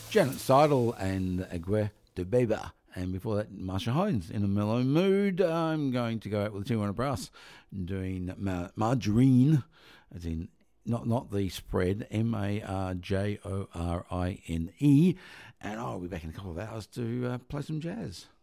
Janet Seidel and Aguirre de Beba. And before that, Marsha Hines. In a mellow mood, I'm going to go out with 200 Brass doing Margarine, as in not the spread, Marjorine. And I'll be back in a couple of hours to play some jazz.